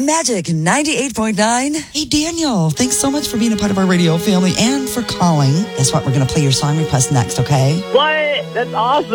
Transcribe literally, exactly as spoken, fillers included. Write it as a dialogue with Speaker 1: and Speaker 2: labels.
Speaker 1: Magic ninety-eight point nine.
Speaker 2: Hey, Daniel, thanks so much for being a part of our radio family and for calling. Guess what? We're going to play your song request next, okay?
Speaker 3: What? That's awesome.